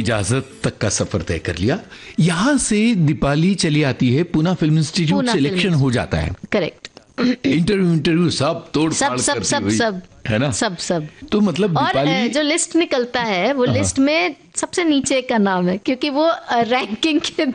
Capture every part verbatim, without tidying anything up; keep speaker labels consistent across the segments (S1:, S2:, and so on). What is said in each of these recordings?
S1: इजाजत तक का सफर तय कर लिया। यहाँ से दीपाली चली आती है पूना फिल्म इंस्टीट्यूट, सिलेक्शन हो जाता है।
S2: करेक्ट।
S1: इंटरव्यू इंटरव्यू सब तोड़
S2: सब सब सब सब
S1: है ना,
S2: सब सब
S1: तो मतलब
S2: और जो लिस्ट निकलता है वो लिस्ट में सबसे नीचे का नाम है, क्योंकि वो रैंकिंग के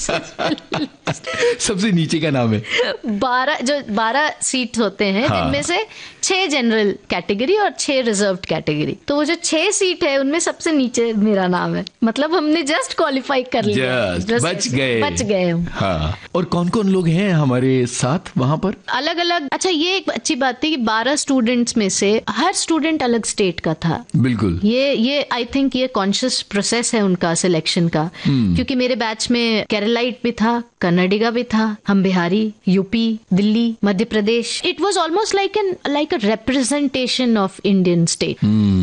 S2: बेसिस
S1: सबसे नीचे का नाम है।
S2: बारह जो बारह सीट होते हैं,
S1: हाँ।
S2: जिनमें से छह जनरल कैटेगरी और छह रिजर्व्ड कैटेगरी, तो वो जो छह सीट है उनमें सबसे नीचे मेरा नाम है। मतलब हमने जस्ट क्वालिफाई कर लिया,
S1: just, बच गए
S2: बच गए हम।
S1: हाँ। और कौन कौन लोग हैं हमारे साथ वहाँ पर?
S2: अलग अलग, अच्छा ये एक अच्छी बात थी कि बारह स्टूडेंट्स में से हर स्टूडेंट अलग स्टेट का था।
S1: बिल्कुल।
S2: ये ये आई थिंक ये कॉन्शियस प्रोसेस है उनका सिलेक्शन का, क्योंकि मेरे बैच में केरलाइट भी था, कन्नडिगा भी था, हम Bihari, UP, Delhi, Madhya Pradesh. It was almost like an like a representation of Indian state.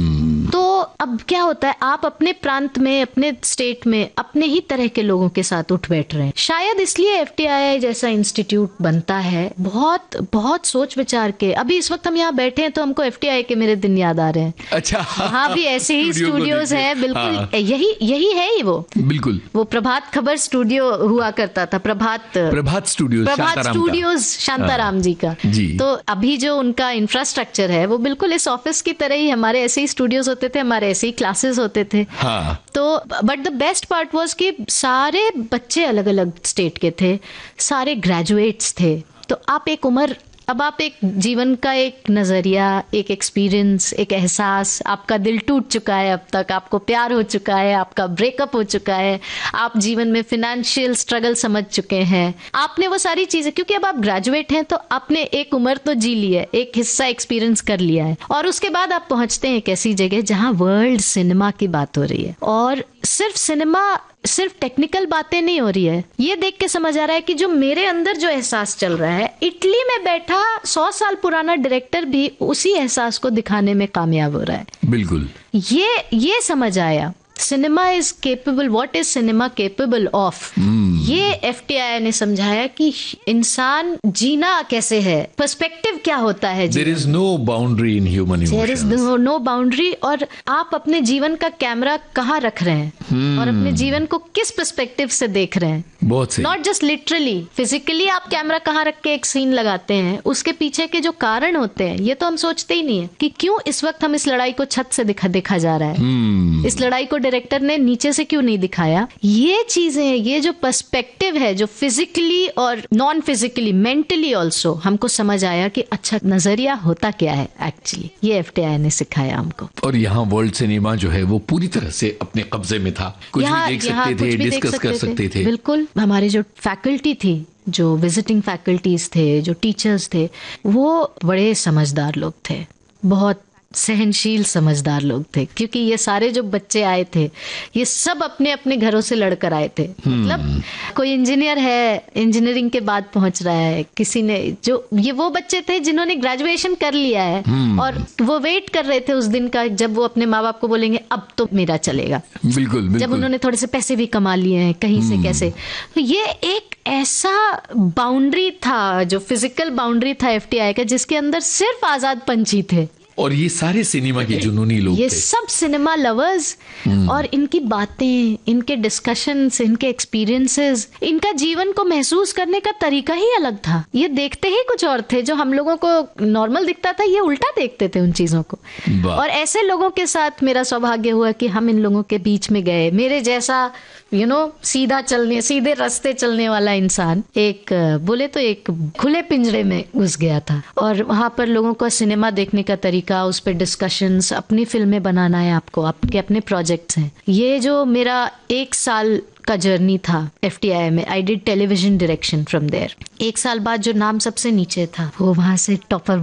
S2: तो अब क्या होता है, आप अपने प्रांत में, अपने स्टेट में अपने ही तरह के लोगों के साथ उठ बैठ रहे हैं। शायद इसलिए एफटीआई जैसा इंस्टीट्यूट बनता है, बहुत बहुत सोच विचार के। अभी इस वक्त हम यहाँ बैठे हैं तो हमको एफटीआई के मेरे दिन याद आ रहे हैं।
S1: अच्छा।
S2: हाँ भी ऐसे ही स्टूडियोज हैं, बिल्कुल। हाँ। यही यही है ही वो, बिल्कुल। वो प्रभात खबर स्टूडियो हुआ करता था, प्रभात
S1: प्रभात स्टूडियो,
S2: प्रभात स्टूडियोज शांताराम जी का जी। तो अभी जो उनका इंफ्रास्ट्रक्चर है वो बिल्कुल इस ऑफिस की तरह ही, हमारे ऐसे ही स्टूडियोज होते थे, हमारे ऐसे ही क्लासेस होते थे। हाँ। तो but the best part was कि सारे बच्चे अलग अलग स्टेट के थे, सारे ग्रेजुएट्स थे। तो आप एक उम्र, अब आप एक जीवन का एक नजरिया, एक एक्सपीरियंस, एक एहसास, आपका दिल टूट चुका है, अब तक आपको प्यार हो चुका है, आपका ब्रेकअप हो चुका है, आप जीवन में फिनेंशियल स्ट्रगल समझ चुके हैं, आपने वो सारी चीजें, क्योंकि अब आप ग्रेजुएट हैं तो आपने एक उम्र तो जी ली है, एक हिस्सा एक्सपीरियंस कर लिया है, और उसके बाद आप पहुंचते हैं एक ऐसी जगह जहां वर्ल्ड सिनेमा की बात हो रही है। और सिर्फ सिनेमा, सिर्फ टेक्निकल बातें नहीं हो रही है, ये देख के समझ आ रहा है कि जो मेरे अंदर जो एहसास चल रहा है, इटली में बैठा सौ साल पुराना डायरेक्टर भी उसी एहसास को दिखाने में कामयाब हो रहा है।
S1: बिल्कुल।
S2: ये ये समझ आया, cinema is capable, what is cinema capable of. ये एफटीआई ने समझाया कि इंसान जीना कैसे है, पर्सपेक्टिव क्या होता है।
S1: There is no boundary in human emotions, there is
S2: no boundary. और आप अपने जीवन का कैमरा कहाँ रख रहे हैं, hmm. और अपने जीवन को किस पर्सपेक्टिव से देख रहे हैं।
S1: बहुत सही।
S2: नॉट जस्ट लिटरली, फिजिकली आप कैमरा कहाँ रख के एक सीन लगाते हैं, उसके पीछे के जो कारण होते हैं ये तो हम सोचते ही नहीं है कि क्यों इस वक्त हम इस लड़ाई को छत से दिखा देखा जा रहा है, hmm. इस लड़ाई को डायरेक्टर ने नीचे से क्यों नहीं दिखाया। ये चीजें, ये जो पर्सपेक्टिव है, जो फिजिकली और नॉन फिजिकली, मेंटली ऑल्सो हमको समझ आया कि अच्छा नजरिया होता क्या है एक्चुअली, ये एफटीआई ने सिखाया हमको।
S1: और यहाँ वर्ल्ड सिनेमा जो है वो पूरी तरह से अपने कब्जे में था, कुछ भी देख सकते थे, डिस्कस कर सकते थे।
S2: बिल्कुल। हमारे जो फैकल्टी थी, जो विजिटिंग फैकल्टीज थे, जो टीचर्स थे, वो बड़े समझदार लोग थे, बहुत सहनशील समझदार लोग थे, क्योंकि ये सारे जो बच्चे आए थे ये सब अपने अपने घरों से लड़कर आए थे। hmm. मतलब कोई इंजीनियर है, इंजीनियरिंग के बाद पहुंच रहा है, किसी ने, जो ये वो बच्चे थे जिन्होंने ग्रेजुएशन कर लिया है, hmm. और वो वेट कर रहे थे उस दिन का जब वो अपने माँ बाप को बोलेंगे अब तो मेरा चलेगा।
S1: बिल्कुल, बिल्कुल।
S2: जब उन्होंने थोड़े से पैसे भी कमा लिए हैं कहीं hmm. से कैसे, तो ये एक ऐसा बाउंड्री था, जो फिजिकल बाउंड्री था एफटीआई का, जिसके अंदर सिर्फ आजाद पंछी थे।
S1: और ये सारे सिनेमा के जुनूनी लोग
S2: ये
S1: थे।
S2: सब सिनेमा लवर्स, और इनकी बातें, इनके डिस्कशंस, इनके एक्सपीरियंसेस, इनका जीवन को महसूस करने का तरीका ही अलग था। ये देखते ही कुछ और थे, जो हम लोगों को नॉर्मल दिखता था ये उल्टा देखते थे उन चीजों को। और ऐसे लोगों के साथ मेरा सौभाग्य हुआ कि हम इन लोगों के बीच में गए। मेरे जैसा यू नो सीधा चलने, सीधे रास्ते चलने वाला इंसान एक बोले तो एक खुले पिंजरे में घुस गया था, और वहां पर लोगों को सिनेमा देखने का तरीका, उस पर डिस्कशंस, अपनी फिल्में बनाना है आपको, आपके अपने प्रोजेक्ट्स हैं। ये जो मेरा एक साल का जर्नी था एफटीआई में, I did television direction from there. एक साल बाद जो नाम सबसे नीचे था वो वहां से टॉपर